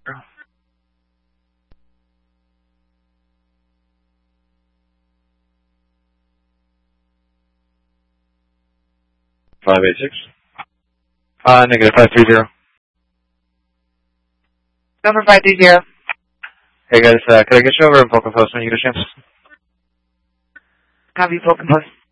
586. Negative 530. Number 530. Hey guys, could I get you over in Polka Post when you get a chance? Copy, Polka Post.